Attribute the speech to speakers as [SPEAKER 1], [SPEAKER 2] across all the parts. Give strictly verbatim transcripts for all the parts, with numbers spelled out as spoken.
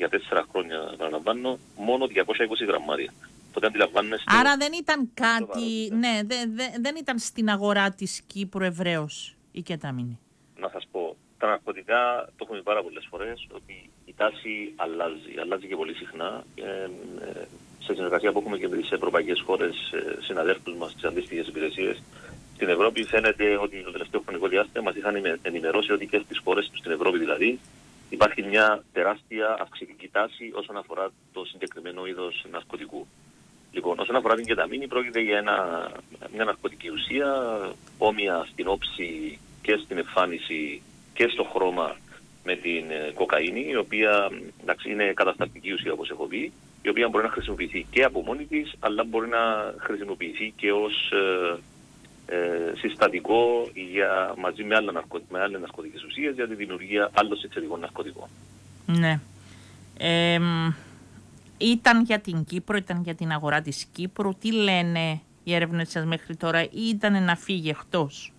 [SPEAKER 1] για τέσσερα χρόνια, παραλαμβάνω, μόνο διακόσια είκοσι γραμμάρια. Οπότε αντιλαμβάνεστε.
[SPEAKER 2] Άρα δεν ήταν κάτι. Ναι, δε, δε, δεν ήταν στην αγορά της Κύπρου ευρέως η κεταμίνη.
[SPEAKER 1] Να σας πω, τα ναρκωτικά το έχουμε πάρα πολλές φορές ότι η τάση αλλάζει. Αλλάζει και πολύ συχνά. Ε, ε, σε συνεργασία που έχουμε και με τις ευρωπαϊκές χώρες, ε, συναδέλφους μας στις αντίστοιχες υπηρεσίες στην Ευρώπη, φαίνεται ότι το τελευταίο χρονικό διάστημα μας είχαν ενημερώσει ότι και στις χώρες τους, στην Ευρώπη δηλαδή, υπάρχει μια τεράστια αυξητική τάση όσον αφορά το συγκεκριμένο είδος ναρκωτικού. Λοιπόν, όσον αφορά την κεταμίνη, πρόκειται για ένα, μια ναρκωτική ουσία όμοια στην όψη και στην εμφάνιση και στο χρώμα με την ε, κοκαίνη, η οποία εντάξει, είναι κατασταλτική ουσία όπως έχω πει, η οποία μπορεί να χρησιμοποιηθεί και από μόνη της, αλλά μπορεί να χρησιμοποιηθεί και ως ε, ε, συστατικό για, μαζί με, άλλα ναρκω, με άλλες ναρκωτικές ουσίες για τη δημιουργία άλλων συνθετικών ναρκωτικών.
[SPEAKER 2] Ναι. Ε, ήταν για την Κύπρο, ήταν για την αγορά της Κύπρου. Τι λένε οι έρευνες σας μέχρι τώρα, ή ήταν να φύγει εκτός?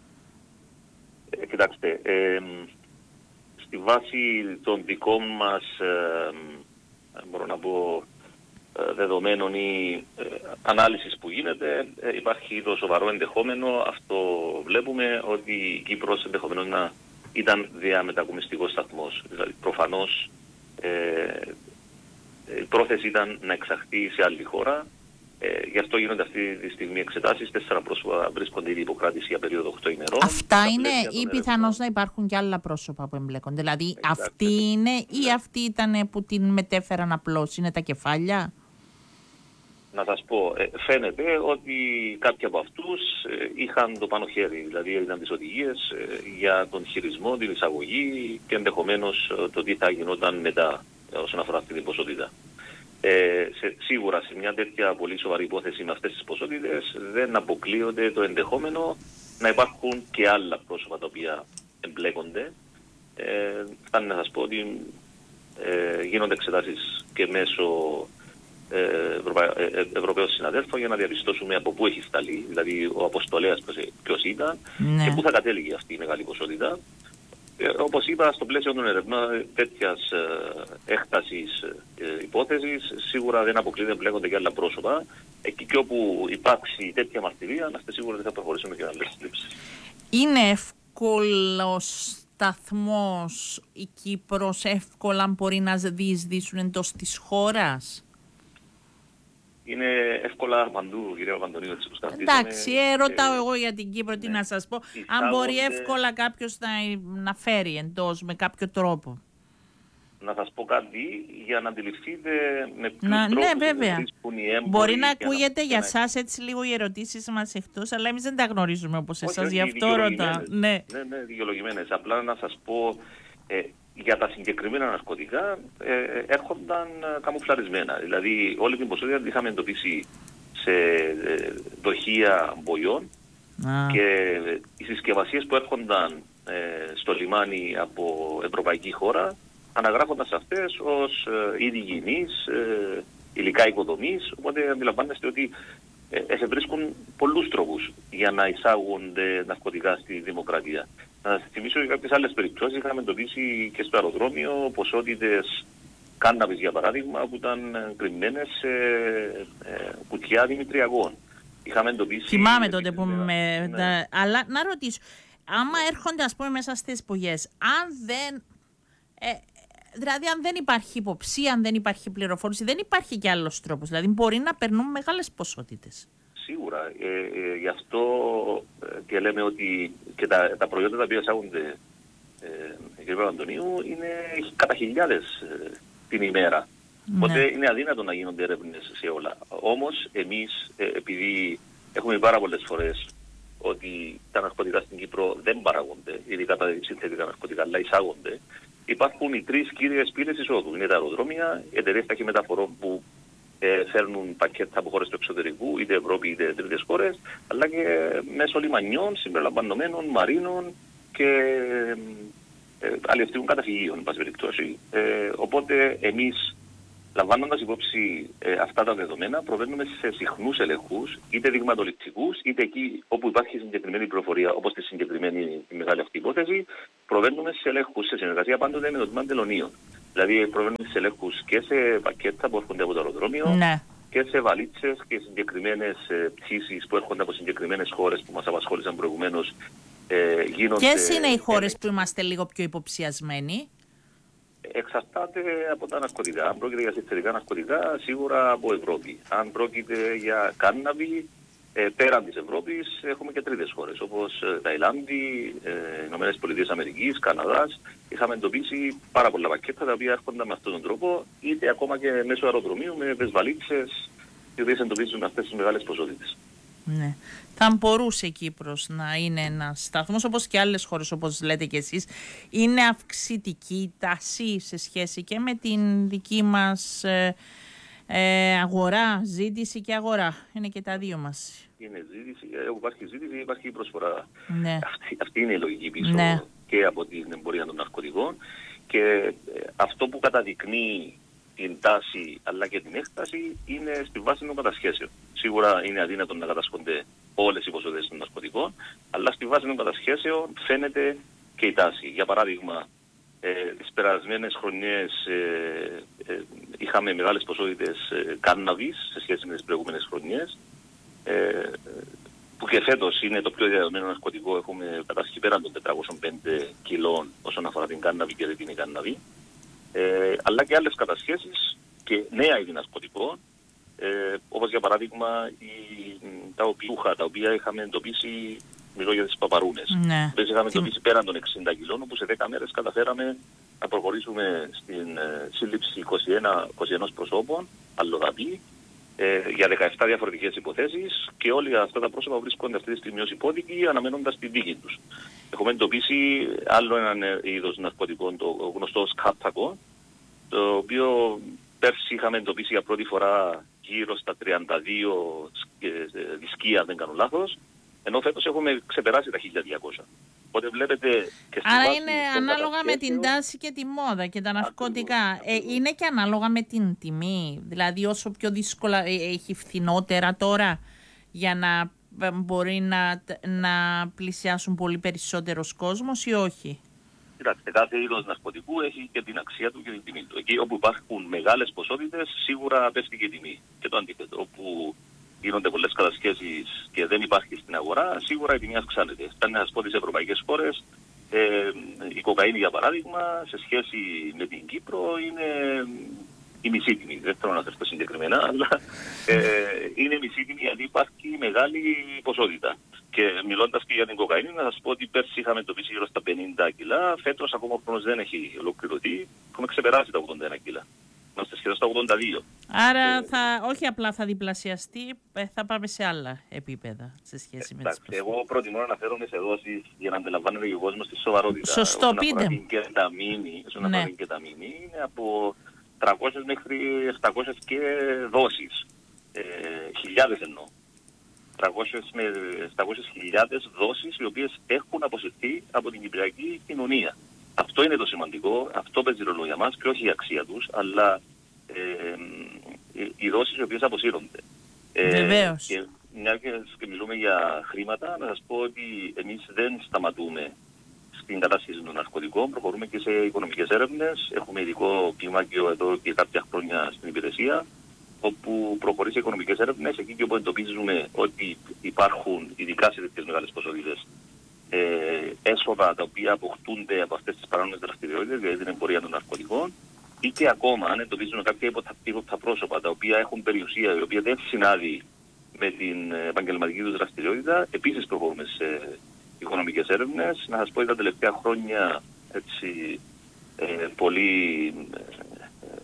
[SPEAKER 1] Ε, κοιτάξτε, ε, στη βάση των δικών μας, ε, μπορώ να πω, ε, δεδομένων ή ε, ανάλυσης που γίνεται, ε, υπάρχει το σοβαρό ενδεχόμενο, αυτό βλέπουμε, ότι η Κύπρος ενδεχομένως να ήταν διαμετακομιστικός σταθμός. Δηλαδή προφανώς ε, η πρόθεση ήταν να εξαχθεί σε άλλη χώρα. Ε, γι' αυτό γίνονται αυτή τη στιγμή εξετάσεις. Τέσσερα πρόσωπα βρίσκονται ήδη υποκράτηση για περίοδο οκτώ ημερών.
[SPEAKER 2] Αυτά είναι ή πιθανώς να υπάρχουν και άλλα πρόσωπα που εμπλέκονται? Δηλαδή exactly. Αυτή είναι ή yeah. Αυτοί ήταν που την μετέφεραν απλώς? Είναι τα κεφάλια?
[SPEAKER 1] Να σας πω, ε, φαίνεται ότι κάποιοι από αυτούς ε, είχαν το πάνω χέρι. Δηλαδή έδιναν τις οδηγίες ε, για τον χειρισμό, την εισαγωγή και ενδεχομένως ε, το τι θα γινόταν μετά ε, όσον αφορά αυτή την ποσότητα. Ε, σε, σίγουρα σε μια τέτοια πολύ σοβαρή υπόθεση με αυτές τις ποσότητες δεν αποκλείονται το ενδεχόμενο να υπάρχουν και άλλα πρόσωπα τα οποία εμπλέκονται. Ε, φτάνει να σας πω ότι ε, γίνονται εξετάσεις και μέσω ε, Ευρωπα... ε, Ευρωπαίων συναδέλφων για να διαπιστώσουμε από πού έχει σταλεί, δηλαδή ο αποστολέας ποιος ήταν ναι. και πού θα κατέληγε αυτή η μεγάλη ποσότητα. Ε, όπως είπα, στο πλαίσιο των ερευνών τέτοιας ε, έκτασης ε, υπόθεσης, σίγουρα δεν αποκλείεται να μπλέκονται και άλλα πρόσωπα. Εκεί και όπου υπάρξει τέτοια μαρτυρία, να είστε σίγουροι ότι θα προχωρήσουμε και άλλες συλλήψεις.
[SPEAKER 2] Είναι εύκολος σταθμός η Κύπρος, εύκολα μπορεί να διεισδύσουν εντός της χώρας?
[SPEAKER 1] Είναι εύκολα παντού, κύριε Παπαντονίου, έτσι που σταθμίζουμε.
[SPEAKER 2] Εντάξει, ε, ρωτάω ε, εγώ για την Κύπρο, τι ναι. να σας πω. Αν μπορεί εύκολα κάποιος να, να φέρει εντός με κάποιο τρόπο.
[SPEAKER 1] Να σας πω κάτι για να αντιληφθείτε με ποιους
[SPEAKER 2] να,
[SPEAKER 1] τρόπους
[SPEAKER 2] ναι, βέβαια.
[SPEAKER 1] βρίσκουν οι έμποροι.
[SPEAKER 2] Μπορεί να ακούγεται
[SPEAKER 1] να...
[SPEAKER 2] για εσάς έτσι λίγο οι ερωτήσεις μας εκτός, αλλά εμείς δεν τα γνωρίζουμε όπως εσάς, γι' αυτό ρωτάω. Ναι,
[SPEAKER 1] ναι, ναι, δικαιολογημένες. Απλά να σας πω... Ε, για τα συγκεκριμένα ναρκωτικά ε, έρχονταν ε, καμουφλαρισμένα. Δηλαδή όλη την ποσότητα την είχαμε εντοπίσει σε ε, δοχεία μποιών ah. και ε, οι συσκευασίες που έρχονταν ε, στο λιμάνι από ευρωπαϊκή χώρα αναγράφονταν σε αυτές ως ε, είδη υγιεινής, ε, υλικά οικοδομής, οπότε αντιλαμβάνεστε ότι ε, εφευρίσκουν πολλούς τρόπους για να εισάγονται ναρκωτικά στη δημοκρατία. Να σας θυμίσω για κάποιες άλλες περιπτώσεις. Είχαμε εντοπίσει και στο αεροδρόμιο ποσότητες κάναβης, για παράδειγμα, που ήταν κρυμμένες σε ε, κουτιά δημητριακών. Είχαμε εντοπίσει...
[SPEAKER 2] Θυμάμαι τότε που με... Ναι. Τα... Αλλά να ρωτήσω, άμα έρχονται ας πούμε μέσα στις πογιές, αν δεν... Ε, δηλαδή αν δεν υπάρχει υποψία, αν δεν υπάρχει πληροφόρηση, δεν υπάρχει και άλλος τρόπος. Δηλαδή μπορεί να περνούν μεγάλες ποσότητες.
[SPEAKER 1] Σίγουρα. Ε, ε, γι' αυτό ε, και λέμε ότι και τα, τα προϊόντα τα οποία εισάγονται, ε, κύριε Παπαντονίου, είναι κατά χιλιάδες ε, την ημέρα. Ναι. Οπότε είναι αδύνατο να γίνονται έρευνες σε όλα. Όμως εμείς, ε, επειδή έχουμε πάρα πολλές φορές ότι τα ναρκωτικά στην Κύπρο δεν παράγονται, ειδικά τα συνθετικά ναρκωτικά, αλλά εισάγονται, υπάρχουν οι τρεις κύριες πύλες εισόδου. Είναι τα αεροδρόμια, οι εταιρείες ταχυμεταφορών που Ε, φέρνουν πακέτα από χώρες του εξωτερικού, είτε Ευρώπη είτε τρίτες χώρες, αλλά και μέσω λιμανιών, συμπεριλαμβανομένων, μαρίνων και ε, αλλιευτικών καταφυγίων, εν πάση περιπτώσει. Ε, οπότε εμείς, λαμβάνοντας υπόψη ε, αυτά τα δεδομένα, προβαίνουμε σε συχνούς ελεγχούς, είτε δειγματοληπτικούς, είτε εκεί όπου υπάρχει συγκεκριμένη πληροφορία, όπως τη συγκεκριμένη τη μεγάλη αυτή υπόθεση, προβαίνουμε σε ελεγχούς σε συνεργασία πάντοτε με το τμήμα τελωνίων. Δηλαδή προβαίνουμε σε ελέγχους και σε πακέτα που έρχονται από το αεροδρόμιο,
[SPEAKER 2] ναι,
[SPEAKER 1] και σε βαλίτσες και συγκεκριμένες ε, πτήσεις που έρχονται από συγκεκριμένες χώρες που μας απασχόλησαν προηγουμένως. Ε, γίνονται...
[SPEAKER 2] Ποιες είναι οι χώρες που είμαστε λίγο πιο υποψιασμένοι?
[SPEAKER 1] Εξαρτάται από τα ναρκωτικά. Αν πρόκειται για συνθετικά ναρκωτικά, σίγουρα από Ευρώπη. Αν πρόκειται για κάνναβη, ε, πέραν της Ευρώπης, έχουμε και τρίτες χώρες, όπως ε, Ταϊλάνδη, ε, Ηνωμένες Πολιτείες Αμερικής, Καναδάς. Είχαμε εντοπίσει πάρα πολλά πακέτα τα οποία έρχονταν με αυτόν τον τρόπο, είτε ακόμα και μέσω αεροδρομίου με βεσβαλίτσες, οι οποίες εντοπίζουν αυτές τις μεγάλες ποσότητες.
[SPEAKER 2] Ναι. Θα μπορούσε η Κύπρος να είναι ένας σταθμός, όπως και άλλες χώρες, όπως λέτε και εσείς. Είναι αυξητική η τάση σε σχέση και με την δική μας ε, ε, αγορά, ζήτηση και αγορά. Είναι και τα δύο μας.
[SPEAKER 1] Είναι ζήτηση, όπου υπάρχει ζήτηση υπάρχει προσφορά.
[SPEAKER 2] Ναι.
[SPEAKER 1] Αυτή, αυτή είναι η λογική πίσω,
[SPEAKER 2] ναι,
[SPEAKER 1] και από την εμπορία των ναρκωτικών. Και ε, αυτό που καταδεικνύει την τάση αλλά και την έκταση είναι στη βάση των κατασχέσεων. Σίγουρα είναι αδύνατο να κατασχόνται όλες οι ποσότητες των ναρκωτικών, αλλά στη βάση των κατασχέσεων φαίνεται και η τάση. Για παράδειγμα, ε, τις περασμένες χρονιές ε, ε, είχαμε μεγάλες ποσότητες ε, κάνναβης σε σχέση με τις προηγούμενες χρονιές, ε, που και φέτος είναι το πιο διαδεδομένο ναρκωτικό. Έχουμε κατάσχει πέραν των τετρακόσιων πέντε κιλών όσον αφορά την κάνναβη και δεν την κάνναβη. Ε, αλλά και άλλες κατασχέσεις και νέα είδη ναρκωτικών, ε, όπως για παράδειγμα η, τα οπιούχα, τα οποία είχαμε εντοπίσει, μιλώ για τις παπαρούνες,
[SPEAKER 2] ναι.
[SPEAKER 1] που είχαμε εντοπίσει πέραν των εξήντα κιλών, όπου σε δέκα μέρες καταφέραμε να προχωρήσουμε στην ε, σύλληψη είκοσι ένα, είκοσι ένα προσώπων, αλλοδαπή, ε, για δεκαεπτά διαφορετικές υποθέσεις, και όλοι αυτά τα πρόσωπα βρίσκονται αυτή τη στιγμή ως υπόδικοι, αναμένοντας τη δίκη τους. Έχουμε εντοπίσει άλλο έναν είδος ναρκωτικών, το γνωστό σκάπτακο, το οποίο πέρσι είχαμε εντοπίσει για πρώτη φορά γύρω στα τριάντα δύο δισκία, δεν κάνω λάθος, ενώ φέτος έχουμε ξεπεράσει τα χίλια διακόσια. Οπότε βλέπετε και στη
[SPEAKER 2] Άρα
[SPEAKER 1] βάση
[SPEAKER 2] είναι
[SPEAKER 1] των
[SPEAKER 2] ανάλογα με την
[SPEAKER 1] κατασχέσεων,
[SPEAKER 2] τάση και τη μόδα και τα ναρκωτικά.
[SPEAKER 1] Ακριβώς, ακριβώς.
[SPEAKER 2] Ε, είναι και ανάλογα με την τιμή. Δηλαδή όσο πιο δύσκολα ε, έχει φθηνότερα τώρα για να ε, μπορεί να, να πλησιάσουν πολύ περισσότερος κόσμος ή όχι?
[SPEAKER 1] Κοιτάξτε, κάθε είδος ναρκωτικού έχει και την αξία του και την τιμή του. Εκεί όπου υπάρχουν μεγάλες ποσότητες, σίγουρα πέφτει και η τιμή. Και το αντίθετο, όπου γίνονται πολλές κατασχέσεις και δεν υπάρχει στην αγορά, σίγουρα η τιμή αυξάνεται. Φτάνει να σας πω τις ευρωπαϊκές χώρες, ε, η κοκαίνη για παράδειγμα, σε σχέση με την Κύπρο, είναι η μισή τιμή. Δεν θέλω να αναφερθώ συγκεκριμένα, αλλά ε, είναι η μισή τιμή γιατί υπάρχει μεγάλη ποσότητα. Και μιλώντας και για την κοκαίνη, να σας πω ότι πέρσι είχαμε εντοπίσει γύρω στα πενήντα κιλά, φέτος ακόμα ο χρόνος δεν έχει ολοκληρωθεί, έχουμε ξεπεράσει τα ογδόντα ένα κιλά. Είμαστε σχεδόν στα ογδόντα δύο.
[SPEAKER 2] Άρα θα, όχι απλά θα διπλασιαστεί, θα πάμε σε άλλα επίπεδα σε σχέση με τις
[SPEAKER 1] προσφέρειες. Εγώ προτιμώ να αναφέρομαι σε δόσεις για να αντιλαμβάνεται και ο κόσμος τη σοβαρότητα.
[SPEAKER 2] Σωστό, πείτε.
[SPEAKER 1] Την κεταμίνη, όσον αφορά την κεταμίνη, είναι από τριακόσιες μέχρι επτακόσιες και δόσεις. Ε, χιλιάδες εννοώ. τριακόσιες με επτακόσιες χιλιάδες δόσεις οι οποίες έχουν αποσυρθεί από την κυπριακή κοινωνία. Αυτό είναι το σημαντικό, αυτό παίζει ρόλο για μας και όχι η αξία τους, αλλά ε, ε, οι δόσεις οι οποίες αποσύρονται.
[SPEAKER 2] Βεβαίως.
[SPEAKER 1] Ε, και μια και μιλούμε για χρήματα, να σας πω ότι εμείς δεν σταματούμε στην κατάσχεση των ναρκωτικών, προχωρούμε και σε οικονομικές έρευνες. Έχουμε ειδικό κλιμάκιο εδώ και κάποια χρόνια στην υπηρεσία, όπου προχωρεί σε οικονομικές έρευνες, εκεί και όπου εντοπίζουμε ότι υπάρχουν, ειδικά σε τέτοιες μεγάλες ποσότητες, ε, έσοδα τα οποία αποκτούνται από αυτές τις παράνομες δραστηριότητες, δηλαδή την εμπορία των ναρκωτικών, ή και ακόμα αν εντοπίζουμε κάποια υποτακτήρωπτα πρόσωπα τα οποία έχουν περιουσία η οποία δεν συνάδει με την επαγγελματική τους δραστηριότητα, επίσης προχωρούμε σε οικονομικές έρευνες. Να σας πω ότι τα τελευταία χρόνια έτσι, ε, πολύ ε,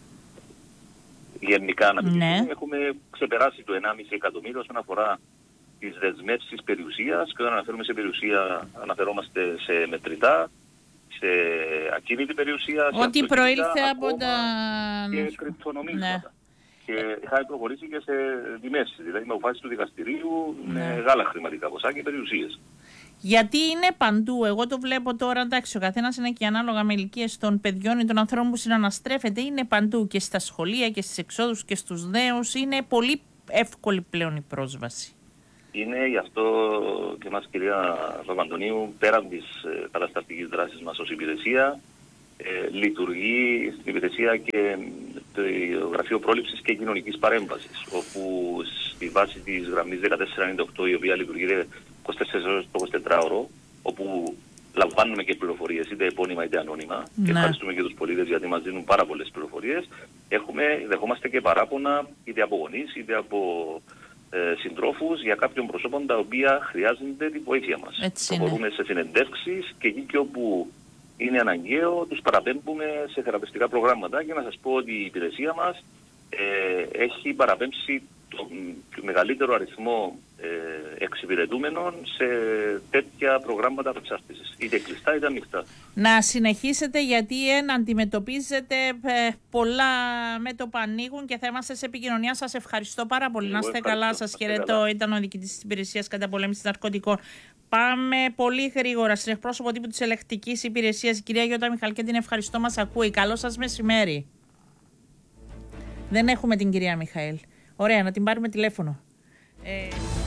[SPEAKER 1] γενικά να μιλήσουμε, ναι. Έχουμε ξεπεράσει το ενάμιση εκατομμύριο όσον αφορά τις δεσμεύσεις περιουσίας, και όταν αναφέρουμε σε περιουσία αναφερόμαστε σε μετρητά, σε ακίνητη περιουσία, σε
[SPEAKER 2] ό,τι προήλθε από τα...
[SPEAKER 1] και κρυπτονομίσματα. Ναι. Και
[SPEAKER 2] Ε...
[SPEAKER 1] είχαμε προχωρήσει και σε δημέσεις, δηλαδή με αποφάσεις του δικαστηρίου, ναι. με μεγάλα χρηματικά ποσά και περιουσίες.
[SPEAKER 2] Γιατί είναι παντού. Εγώ το βλέπω τώρα, εντάξει, ο καθένας είναι και ανάλογα με ηλικίες των παιδιών ή των ανθρώπων που συναναστρέφεται. Είναι παντού και στα σχολεία και στις εξόδους και στους νέους. Είναι πολύ εύκολη πλέον η πρόσβαση.
[SPEAKER 1] Είναι γι' αυτό και μας, κυρία Παπαντονίου, πέραν της ε, καταστατικής δράσης μας ως υπηρεσία, ε, λειτουργεί στην υπηρεσία και το Γραφείο Πρόληψης και Κοινωνικής Παρέμβασης, όπου στη βάση της γραμμής δεκατέσσερα ενενήντα οκτώ, η οποία λειτουργεί είκοσι τέσσερις ώρες το εικοσιτετράωρο, όπου λαμβάνουμε και πληροφορίες, είτε επώνυμα είτε ανώνυμα, ναι. Και ευχαριστούμε και τους πολίτες γιατί μας δίνουν πάρα πολλές πληροφορίες. Έχουμε, δεχόμαστε και παράπονα είτε από γονείς είτε από ε, συντρόφους για κάποιον προσώπων τα οποία χρειάζονται τη βοήθεια μας. Προχωρούμε σε συνεντεύξεις και εκεί και όπου είναι αναγκαίο τους παραπέμπουμε σε θεραπευτικά προγράμματα, και να σας πω ότι η υπηρεσία μας ε, έχει παραπέμψει το μεγαλύτερο αριθμό ε, εξυπηρετούμενων σε τέτοια προγράμματα απεξάρτησης, είτε κλειστά είτε ανοιχτά.
[SPEAKER 2] Να συνεχίσετε, γιατί ε, να αντιμετωπίζετε ε, πολλά μέτωπα ανοίγουν και θα είμαστε σε επικοινωνία. Σας ευχαριστώ πάρα πολύ. Εγώ να είστε καλά, σας χαιρετώ. Ήταν ο διοικητής της Υπηρεσίας Καταπολέμησης Ναρκωτικών. Πάμε πολύ γρήγορα στην εκπρόσωπο τύπου της Ελεκτικής Υπηρεσίας, η κυρία Γιώτα Μιχαλ, και την ευχαριστώ, μας ακούει. Καλό σας μεσημέρι. Δεν έχουμε την κυρία Μιχαήλ. Ωραία, να την πάρουμε τηλέφωνο. Ε...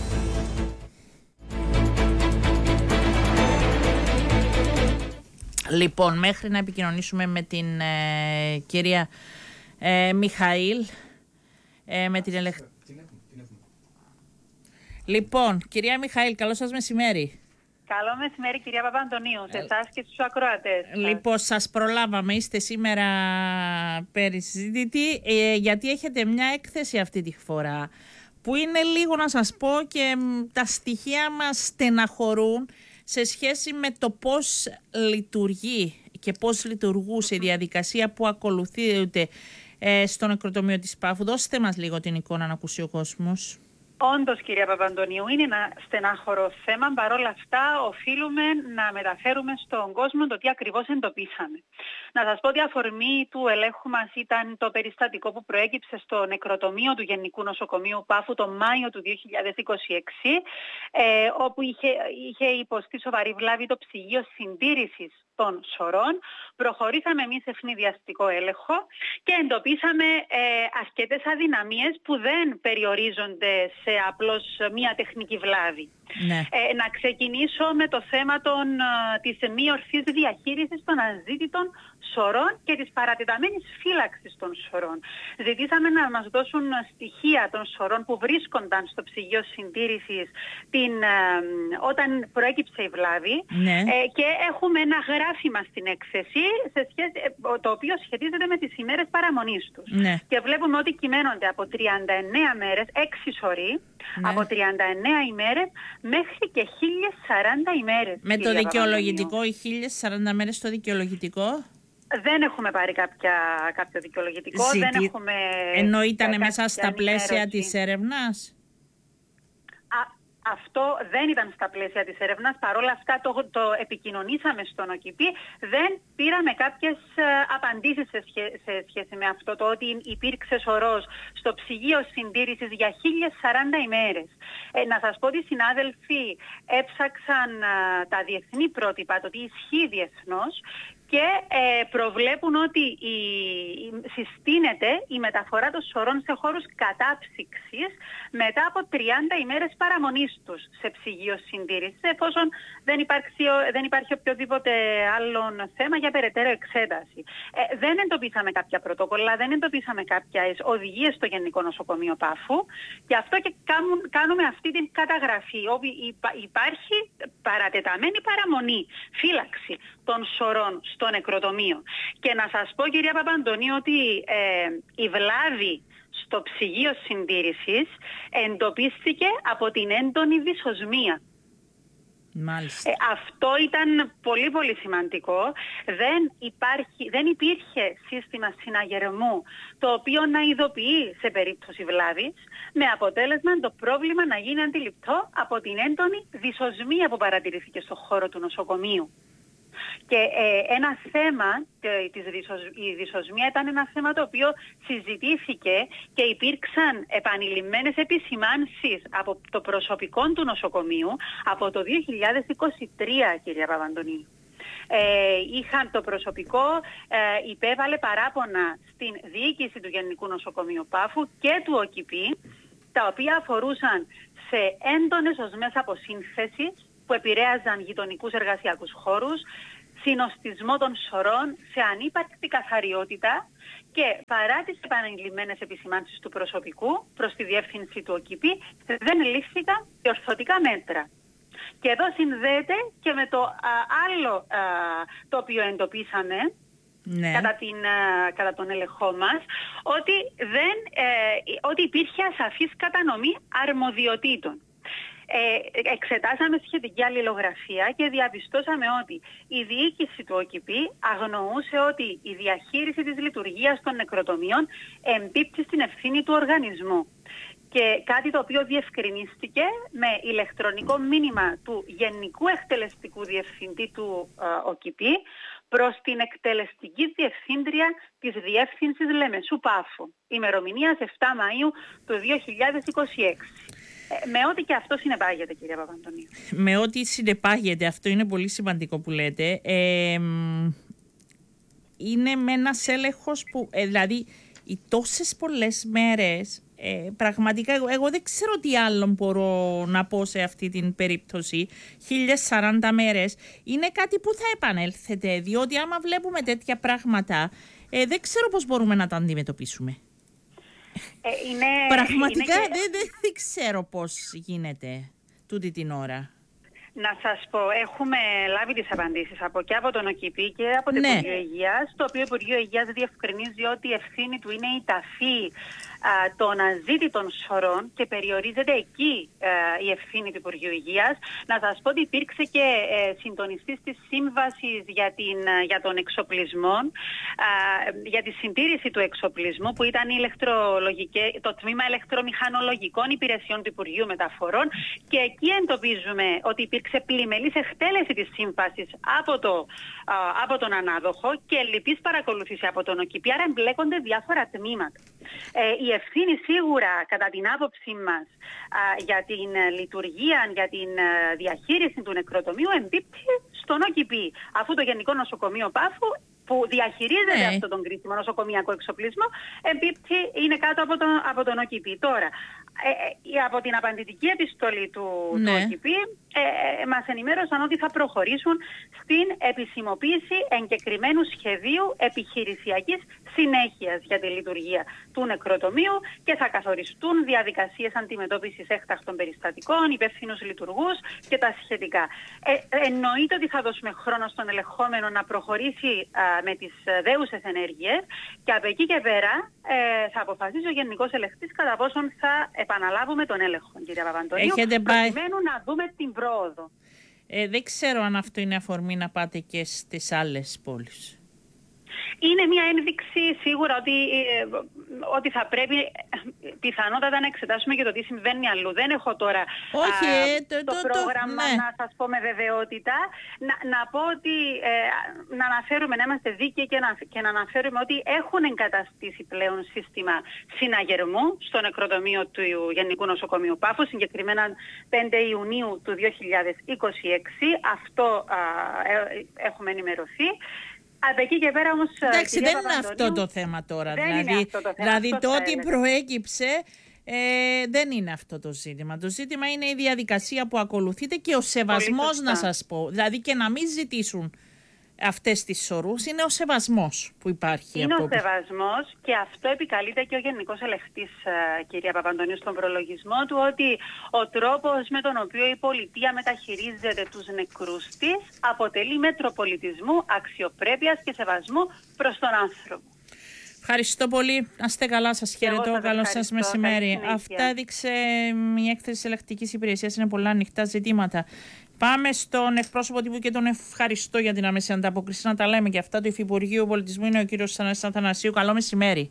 [SPEAKER 2] Λοιπόν, μέχρι να επικοινωνήσουμε με την ε, κυρία ε, Μιχαήλ, ε, με την ελεγ... Λοιπόν, κυρία Μιχαήλ, καλό σας μεσημέρι.
[SPEAKER 3] Καλό μεσημέρι, κυρία Παπαντονίου, σε εσάς και στους ακροατές.
[SPEAKER 2] Λοιπόν, σας προλάβαμε, είστε σήμερα περισυζήτητοι, ε, γιατί έχετε μια έκθεση αυτή τη φορά, που είναι λίγο, να σας πω, και τα στοιχεία μας στεναχωρούν σε σχέση με το πώς λειτουργεί και πώς λειτουργούσε η διαδικασία που ακολουθείται ε, στο νεκροτομείο της Πάφου. Δώστε μας λίγο την εικόνα να ακούσει ο κόσμος.
[SPEAKER 3] Όντως, κυρία Παπαντονίου, είναι ένα στενάχωρο θέμα. Παρ' όλα αυτά, οφείλουμε να μεταφέρουμε στον κόσμο το τι ακριβώς εντοπίσαμε. Να σας πω ότι αφορμή του ελέγχου μας ήταν το περιστατικό που προέκυψε στο νεκροτομείο του Γενικού Νοσοκομείου Πάφου το Μάιο του δύο χιλιάδες είκοσι έξι, ε, όπου είχε, είχε υποστεί σοβαρή βλάβη το ψυγείο συντήρησης των σωρών. Προχωρήσαμε εμείς ευνηδιαστικό έλεγχο και εντοπίσαμε ε, αρκετές αδυναμίες που δεν περιορίζονται σε απλώς μία τεχνική βλάβη. Ναι. Ε, να ξεκινήσω με το θέμα των, της μη ορθής διαχείρισης των αζήτητων σωρών και της παρατεταμένης φύλαξης των σωρών. Ζητήσαμε να μας δώσουν στοιχεία των σωρών που βρίσκονταν στο ψυγείο συντήρησης την, ε, όταν προέκυψε η βλάβη, ναι. ε, και έχουμε ένα γράφημα στην έκθεση σε σχέση, το οποίο σχετίζεται με τις ημέρες παραμονής τους. Ναι. Και βλέπουμε ότι κυμαίνονται από τριάντα εννέα μέρες, έξι σωροί, ναι. από τριάντα εννέα ημέρες μέχρι και χίλιες σαράντα ημέρες.
[SPEAKER 2] Με το δικαιολογητικό, οι χίλιες σαράντα μέρες στο δικαιολογητικό.
[SPEAKER 3] Δεν έχουμε πάρει κάποια, κάποιο δικαιολογητικό.
[SPEAKER 2] Ζήτη...
[SPEAKER 3] Δεν έχουμε...
[SPEAKER 2] Ενώ ήταν μέσα στα πλαίσια ενημέρωση της έρευνας.
[SPEAKER 3] Αυτό δεν ήταν στα πλαίσια της έρευνας. Παρ' όλα αυτά το, το επικοινωνήσαμε στον ΟΚΙΠΗ. Δεν πήραμε κάποιες απαντήσεις σε, σχέ, σε σχέση με αυτό, το ότι υπήρξε σωρός στο ψυγείο συντήρησης για χίλιες σαράντα ημέρες. Ε, να σας πω ότι οι συνάδελφοι έψαξαν α, τα διεθνή πρότυπα, το τι ισχύει διεθνώς, και ε, προβλέπουν ότι η, η, συστήνεται η μεταφορά των σωρών σε χώρους κατάψυξης μετά από τριάντα ημέρες παραμονής τους σε ψυγείο συντήρησης, εφόσον δεν, υπάρξει, δεν υπάρχει οποιοδήποτε άλλο θέμα για περαιτέρω εξέταση. Ε, δεν εντοπίσαμε κάποια πρωτόκολλα, δεν εντοπίσαμε κάποιες οδηγίες στο Γενικό Νοσοκομείο Πάφου, και αυτό και κάνουν, κάνουμε αυτή την καταγραφή, όπου υπάρχει παρατεταμένη παραμονή, φύλαξη των σωρών στο νεκροτομείο. Και να σας πω, κυρία Παπαντονίου, ότι ε, η βλάβη στο ψυγείο συντήρησης εντοπίστηκε από την έντονη δυσοσμία.
[SPEAKER 2] Μάλιστα.
[SPEAKER 3] Ε, αυτό ήταν πολύ πολύ σημαντικό. Δεν, υπάρχει, δεν υπήρχε σύστημα συναγερμού το οποίο να ειδοποιεί σε περίπτωση βλάβης, με αποτέλεσμα το πρόβλημα να γίνει αντιληπτό από την έντονη δυσοσμία που παρατηρήθηκε στον χώρο του νοσοκομείου. Και ε, ένα θέμα, ε, της δυσοσ... η δυσοσμία ήταν ένα θέμα το οποίο συζητήθηκε και υπήρξαν επανειλημμένες επισημάνσεις από το προσωπικό του νοσοκομείου από το δύο χιλιάδες είκοσι τρία, κυρία Παπαντονίου. Ε, είχαν το προσωπικό, ε, υπέβαλε παράπονα στην διοίκηση του Γενικού Νοσοκομείου Πάφου και του ΟΚΙΠΗ, τα οποία αφορούσαν σε έντονες οσμές αποσύνθεσης που επηρέαζαν γειτονικούς εργασιακούς χώρους, συνοστισμό των σωρών σε ανύπαρκτη καθαριότητα και παρά τις επανειλημμένες επισημάνσεις του προσωπικού προς τη διεύθυνση του ΟΚΙΠΗ δεν λήφθηκαν διορθωτικά μέτρα. Και εδώ συνδέεται και με το α, άλλο α, το οποίο εντοπίσαμε ναι. κατά, την, α, κατά τον ελεγχό μας, ότι, δεν, ε, ότι υπήρχε ασαφής κατανομή αρμοδιοτήτων. Ε, εξετάσαμε σχετική αλληλογραφία και διαπιστώσαμε ότι η διοίκηση του ΟΚΙΠΗ αγνοούσε ότι η διαχείριση της λειτουργίας των νεκροτομείων εμπίπτει στην ευθύνη του οργανισμού. Και κάτι το οποίο διευκρινίστηκε με ηλεκτρονικό μήνυμα του Γενικού Εκτελεστικού Διευθυντή του ε, ΟΚΙΠΗ προς την εκτελεστική διευθύντρια της Διεύθυνσης Λεμεσού Πάφου, ημερομηνίας επτά Μαΐου του δύο χιλιάδες είκοσι έξι. Με ό,τι και αυτό συνεπάγεται, κυρία Παπαντονίου.
[SPEAKER 2] Με ό,τι συνεπάγεται, αυτό είναι πολύ σημαντικό που λέτε. Ε, είναι με ένας έλεγχος που, ε, δηλαδή, οι τόσες πολλές μέρες, ε, πραγματικά, εγώ, εγώ δεν ξέρω τι άλλο μπορώ να πω σε αυτή την περίπτωση, χίλιες σαράντα μέρες, είναι κάτι που θα επανέλθετε, διότι άμα βλέπουμε τέτοια πράγματα, ε, δεν ξέρω πώς μπορούμε να τα αντιμετωπίσουμε.
[SPEAKER 3] Ε, είναι,
[SPEAKER 2] Πραγματικά
[SPEAKER 3] είναι και...
[SPEAKER 2] δεν, δεν, δεν ξέρω πώς γίνεται τούτη την ώρα.
[SPEAKER 3] Να σας πω, έχουμε λάβει τις απαντήσεις από και από τον ΟΚΙΠΗ και από το ναι. Υπουργείο Υγείας, το οποίο Υπουργείο Υγείας διευκρινίζει ότι η ευθύνη του είναι η ταφή α, των αζήτητων σωρών και περιορίζεται εκεί α, η ευθύνη του Υπουργείου Υγείας. Να σας πω ότι υπήρξε και ε, συντονιστής της σύμβασης για, την, για τον εξοπλισμό, α, για τη συντήρηση του εξοπλισμού, που ήταν η το τμήμα ηλεκτρομηχανολογικών υπηρεσιών του Υπουργείου Μεταφορών, και εκεί εντοπίζουμε ότι υπήρξε πλημελής εκτέλεση της σύμβασης από, το, α, από τον ανάδοχο και λυπής παρακολούθηση από τον ΟΚΙΠΗ, άρα εμπλέκονται διάφορα τμήματα. Ε, η ευθύνη σίγουρα, κατά την άποψή μας, α, για την λειτουργία, για την α, διαχείριση του νεκροτομείου εμπίπτει στον ΟΚΙΠΗ, αφού το Γενικό Νοσοκομείο Πάφου, που διαχειρίζεται ναι. αυτόν τον κρίσιμο νοσοκομιακό εξοπλισμό, εμπίπτει, είναι κάτω από τον, από τον ΟΚΙΠΗ. Τώρα, ε, ε, από την απαντητική επιστολή του, ναι. του ΟΚΙΠΗ, ε, ε, μας ενημέρωσαν ότι θα προχωρήσουν στην επισημοποίηση εγκεκριμένου σχεδίου επιχειρησιακής συνέχειας για τη λειτουργία του νεκροτομείου και θα καθοριστούν διαδικασίες αντιμετώπισης έκτακτων περιστατικών, υπεύθυνους λειτουργούς και τα σχετικά. Ε, εννοείται ότι θα δώσουμε χρόνο στον ελεγχόμενο να προχωρήσει α, με τις δέουσες ενέργειες και από εκεί και πέρα ε, θα αποφασίσει ο Γενικός Ελεγχτής κατά πόσον θα επαναλάβουμε τον έλεγχο, κυρία Παπαντονίου, προκειμένου να δούμε την πρόοδο.
[SPEAKER 2] Ε, δεν ξέρω αν αυτό είναι αφορμή να πάτε και στις άλλες πόλεις.
[SPEAKER 3] Είναι μια ένδειξη σίγουρα ότι, ε, ότι θα πρέπει πιθανότατα να εξετάσουμε και το τι συμβαίνει αλλού. Δεν έχω τώρα
[SPEAKER 2] Όχι,
[SPEAKER 3] α,
[SPEAKER 2] ε, το,
[SPEAKER 3] το,
[SPEAKER 2] το
[SPEAKER 3] πρόγραμμα
[SPEAKER 2] το, ναι.
[SPEAKER 3] να σας πω με βεβαιότητα. Να, να πω ότι ε, να αναφέρουμε, να είμαστε δίκαιοι και να, και να αναφέρουμε ότι έχουν εγκαταστήσει πλέον σύστημα συναγερμού στο νεκροτομείο του Γενικού Νοσοκομείου Πάφου, συγκεκριμένα πέντε Ιουνίου του δύο χιλιάδες είκοσι έξι. Αυτό α, ε, έχουμε ενημερωθεί. Από εκεί και πέρα όμως...
[SPEAKER 2] Εντάξει, δεν είναι αυτό το θέμα τώρα.
[SPEAKER 3] Δεν
[SPEAKER 2] δηλαδή,
[SPEAKER 3] είναι αυτό το θέμα.
[SPEAKER 2] Δηλαδή
[SPEAKER 3] αυτό
[SPEAKER 2] το ότι προέκυψε ε, δεν είναι αυτό το ζήτημα. Το ζήτημα είναι η διαδικασία που ακολουθείται και ο σεβασμός, να σας πω. Δηλαδή και να μην ζητήσουν αυτές τις σωρούς, είναι ο σεβασμός που υπάρχει.
[SPEAKER 3] Είναι
[SPEAKER 2] από...
[SPEAKER 3] ο σεβασμός και αυτό επικαλείται και ο Γενικός Ελεγχτής, κυρία Παπαντονίου, στον προλογισμό του, ότι ο τρόπος με τον οποίο η πολιτεία μεταχειρίζεται τους νεκρούς της αποτελεί μέτρο πολιτισμού, αξιοπρέπειας και σεβασμού προς τον άνθρωπο.
[SPEAKER 2] Ευχαριστώ πολύ. Να είστε καλά, σας χαιρετώ. Καλό σας μεσημέρι. Αυτά έδειξε η έκθεση της ελεγκτικής υπηρεσίας. Είναι πολλά ανοιχτά ζητήματα. Πάμε στον εκπρόσωπο τύπου και τον ευχαριστώ για την άμεση ανταπόκριση. Να τα λέμε και αυτά. Το Υφυπουργείο Πολιτισμού είναι ο κύριος Αθανασίου. Καλό μεσημέρι.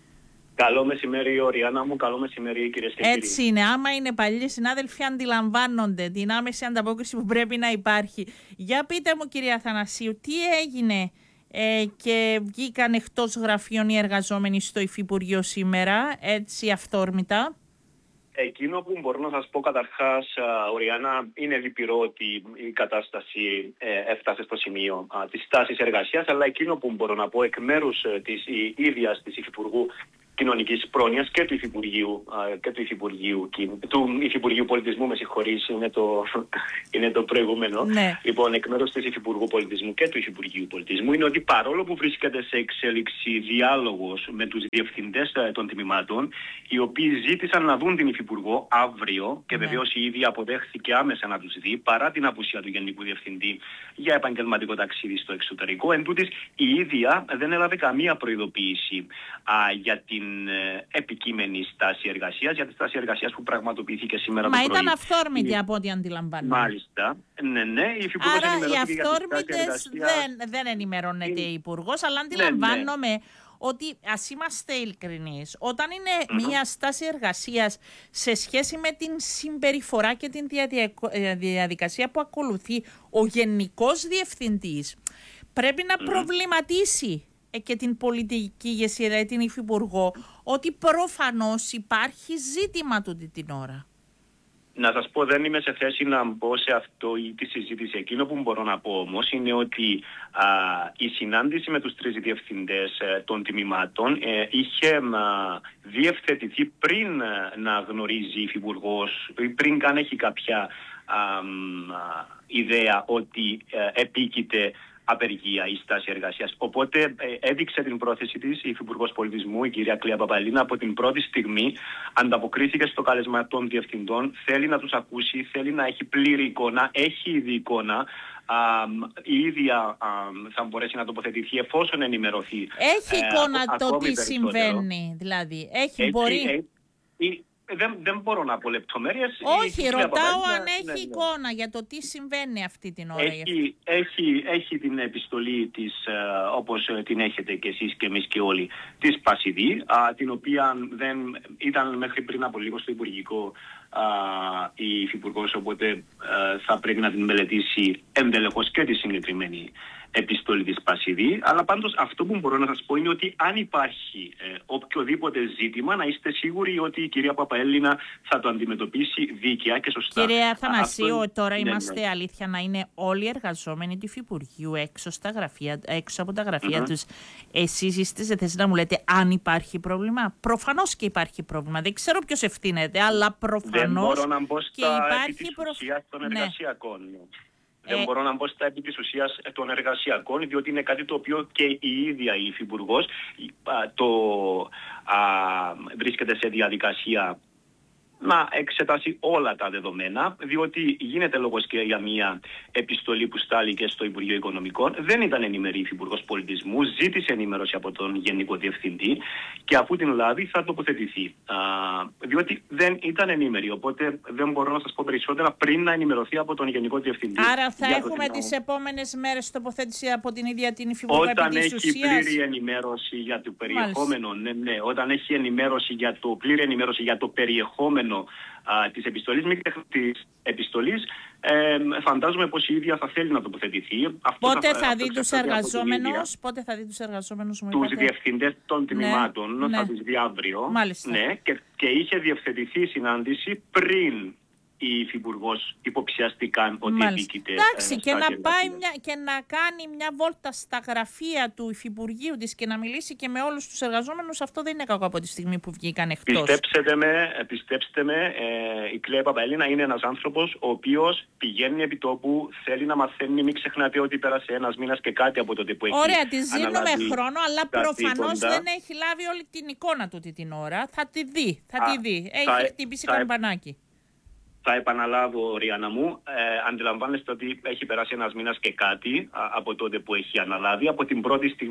[SPEAKER 4] Καλό μεσημέρι, Οριάννα μου. Καλό μεσημέρι, κυρίες και κύριοι.
[SPEAKER 2] Έτσι είναι. Άμα είναι παλιοί συνάδελφοι, αντιλαμβάνονται την άμεση ανταπόκριση που πρέπει να υπάρχει. Για πείτε μου, κύριε Αθανασίου, τι έγινε ε, και βγήκαν εκτός γραφείων οι εργαζόμενοι στο Υφυπουργείο σήμερα, έτσι αυθόρμητα?
[SPEAKER 4] Εκείνο που μπορώ να σας πω καταρχάς, Οριάννα, είναι λυπηρό ότι η κατάσταση ε, έφτασε στο σημείο α, της στάσης εργασίας, αλλά εκείνο που μπορώ να πω εκ μέρους της η, ίδιας της Υφυπουργού Κοινωνικής Πρόνοιας και του Υφυπουργείου, και του Υφυπουργείου, του Υφυπουργείου Πολιτισμού, με συγχωρείς, είναι το, είναι το προηγούμενο.
[SPEAKER 2] Ναι.
[SPEAKER 4] Λοιπόν, εκ μέρους της Υφυπουργού Πολιτισμού και του Υφυπουργείου Πολιτισμού, είναι ότι παρόλο που βρίσκεται σε εξέλιξη διάλογος με τους διευθυντές των τμήματων, οι οποίοι ζήτησαν να δουν την Υφυπουργό αύριο, και
[SPEAKER 2] ναι.
[SPEAKER 4] βεβαίως η ίδια αποδέχθηκε άμεσα να τους δει, παρά την απουσία του Γενικού Διευθυντή για επαγγελματικό ταξίδι στο εξωτερικό. Εν τούτης, η ίδια δεν έλαβε καμία προειδοποίηση α, για την ε, επικείμενη στάση εργασίας, για τη στάση εργασίας που πραγματοποιήθηκε σήμερα
[SPEAKER 2] Μα
[SPEAKER 4] το πρωί.
[SPEAKER 2] Μα ήταν αυθόρμητη από ό,τι αντιλαμβάνομαι.
[SPEAKER 4] Μάλιστα. Ναι, ναι. Η Υφυπουργός
[SPEAKER 2] Άρα οι
[SPEAKER 4] αυθόρμητες
[SPEAKER 2] δεν, δεν ενημερώνεται η Υπουργός, αλλά αντιλαμβάνομαι
[SPEAKER 4] ναι, ναι.
[SPEAKER 2] ότι, ας είμαστε ειλικρινείς, όταν είναι
[SPEAKER 4] Mm-hmm.
[SPEAKER 2] μια στάση εργασίας σε σχέση με την συμπεριφορά και την διαδικασία που ακολουθεί ο Γενικός Διευθυντής, πρέπει να mm-hmm. προβληματίσει και την πολιτική ηγεσία, δηλαδή την Υφυπουργό, ότι προφανώς υπάρχει ζήτημα τούτη την ώρα.
[SPEAKER 4] Να σας πω, δεν είμαι σε θέση να μπω σε αυτό ή τη συζήτηση. Εκείνο που μπορώ να πω όμως είναι ότι α, η συνάντηση με τους τρεις διευθυντές ε, των τμήματων ε, είχε α, διευθετηθεί πριν ε, να γνωρίζει η Υφυπουργός, πριν καν έχει κάποια α, α, ιδέα ότι ε, επίκειται απεργία ή στάση εργασίας. Οπότε ε, έδειξε την πρόθεση της η Υφυπουργός Πολιτισμού, η κυρία Κλέα Παπαελίνα, από την πρώτη στιγμή ανταποκρίθηκε στο κάλεσμα των διευθυντών, θέλει να τους ακούσει, θέλει να έχει πλήρη εικόνα, έχει ήδη εικόνα, α, η ίδια α, θα μπορέσει να τοποθετηθεί εφόσον ενημερωθεί.
[SPEAKER 2] Έχει εικόνα
[SPEAKER 4] ε,
[SPEAKER 2] το τι συμβαίνει, δηλαδή. Έχει,
[SPEAKER 4] Έτσι,
[SPEAKER 2] μπορεί...
[SPEAKER 4] Ε, ε, Δεν, δεν μπορώ να πω λεπτομέρειες.
[SPEAKER 2] Όχι, ρωτάω αν
[SPEAKER 4] ναι,
[SPEAKER 2] έχει
[SPEAKER 4] ναι, ναι.
[SPEAKER 2] εικόνα για το τι συμβαίνει αυτή την ώρα.
[SPEAKER 4] Έχει, έχει, έχει την επιστολή της, ε, όπως την έχετε και εσείς και εμείς και όλοι, της Πασιδή, α, την οποία δεν ήταν μέχρι πριν από λίγο στο Υπουργικό α, η Υφυπουργός, οπότε ε, θα πρέπει να την μελετήσει ενδελεχώς και τη συγκεκριμένη επιστολή της Πασιδή. Αλλά πάντως αυτό που μπορώ να σας πω είναι ότι αν υπάρχει ε, οποιοδήποτε ζήτημα, να είστε σίγουροι ότι η κυρία Παπαέλινα θα το αντιμετωπίσει δίκαια και σωστά.
[SPEAKER 2] Κύριε Αθανασίου, αυτό... τώρα
[SPEAKER 4] ναι,
[SPEAKER 2] είμαστε
[SPEAKER 4] ναι.
[SPEAKER 2] αλήθεια να είναι όλοι οι εργαζόμενοι του Υφυπουργείου έξω, στα γραφεία, έξω από τα γραφεία mm-hmm. τους. Εσείς είστε σε θέση να μου λέτε αν υπάρχει πρόβλημα? Προφανώς και υπάρχει πρόβλημα. Δεν ξέρω ποιος ευθύνεται, αλλά προφανώς
[SPEAKER 4] δεν μπορώ να μπω στα
[SPEAKER 2] και υπάρχει
[SPEAKER 4] προβλημα των εργασιακών. Ναι. Δεν
[SPEAKER 2] Ε...
[SPEAKER 4] μπορώ να μπω στα επί της ουσίας των εργασιακών, διότι είναι κάτι το οποίο και η ίδια η Υφυπουργός το α, βρίσκεται σε διαδικασία να εξετάσει όλα τα δεδομένα, διότι γίνεται λόγος και για μια επιστολή που στάληκε στο Υπουργείο Οικονομικών. Δεν ήταν ενημερή η Υφυπουργός Πολιτισμού, ζήτησε ενημέρωση από τον Γενικό Διευθυντή και αφού την λάβει θα τοποθετηθεί. Α, διότι δεν ήταν ενημερή, οπότε δεν μπορώ να σας πω περισσότερα πριν να ενημερωθεί από τον Γενικό Διευθυντή.
[SPEAKER 2] Άρα θα έχουμε
[SPEAKER 4] το
[SPEAKER 2] τις επόμενες μέρες τοποθέτηση από την ίδια την Υφυπουργό επί
[SPEAKER 4] Όταν
[SPEAKER 2] της
[SPEAKER 4] έχει
[SPEAKER 2] ουσίας.
[SPEAKER 4] πλήρη ενημέρωση για το περιεχόμενο, ναι, ναι, όταν έχει ενημέρωση για το, πλήρη ενημέρωση για το περιεχόμενο Α, της επιστολής, μη της επιστολής, ε, φαντάζομαι πως η ίδια θα θέλει να τοποθετηθεί. Αυτό
[SPEAKER 2] πότε
[SPEAKER 4] θα,
[SPEAKER 2] θα,
[SPEAKER 4] θα
[SPEAKER 2] δει τους εργαζόμενους, πότε θα δει τους εργαζόμενους, μου
[SPEAKER 4] τους
[SPEAKER 2] είπατε?
[SPEAKER 4] διευθυντές των τμήματων,
[SPEAKER 2] ναι,
[SPEAKER 4] θα
[SPEAKER 2] ναι.
[SPEAKER 4] τους δει αύριο.
[SPEAKER 2] Μάλιστα.
[SPEAKER 4] Ναι, και, και είχε διευθετηθεί η συνάντηση πριν η Υφυπουργός υποψιαστηκαν ότι επίκειται.
[SPEAKER 2] Εντάξει,
[SPEAKER 4] ε,
[SPEAKER 2] και, να πάει μια,
[SPEAKER 4] εργασίας.
[SPEAKER 2] και να κάνει μια βόλτα στα γραφεία του Υφυπουργείου της και να μιλήσει και με όλους τους εργαζόμενους, αυτό δεν είναι κακό από τη στιγμή που βγήκαν εκτός.
[SPEAKER 4] Πιστέψτε με, πιστέψτε με ε, η Κλέα Παπαέλινα είναι ένας άνθρωπος ο οποίος πηγαίνει επί τόπου, θέλει να μαθαίνει, μην ξεχνάτε ότι πέρασε ένας μήνας και κάτι από τότε που έχει
[SPEAKER 2] Ωραία, τη ζήνουμε χρόνο, αλλά προφανώς
[SPEAKER 4] δίποντα.
[SPEAKER 2] δεν έχει λάβει όλη την εικόνα του την ώρα. Θα τη δει, θα
[SPEAKER 4] Α,
[SPEAKER 2] τη δει. Έχει
[SPEAKER 4] θα,
[SPEAKER 2] χτυπήσει
[SPEAKER 4] θα,
[SPEAKER 2] καμπανάκι.
[SPEAKER 4] Θα επαναλάβω, Ριάννα μου, ε, αντιλαμβάνεστε ότι έχει περάσει ένας μήνας και κάτι α, από τότε που έχει αναλάβει. Από την πρώτη στιγμή